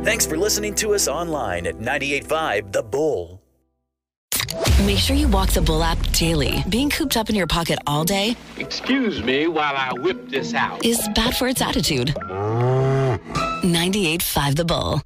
Thanks for listening to us online at 98.5 The Bull. Make sure you walk the Bull app daily. Being cooped up in your pocket all day Excuse me while I whip this out. is bad for its attitude. 98.5 The Bull.